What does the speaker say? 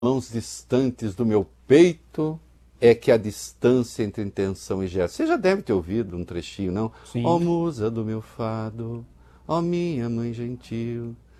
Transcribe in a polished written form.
mãos distantes do meu peito, é que a distância entre intenção e gesto. Você já deve ter ouvido um trechinho, não? Ó Sim. musa do meu fado, ó minha mãe gentil,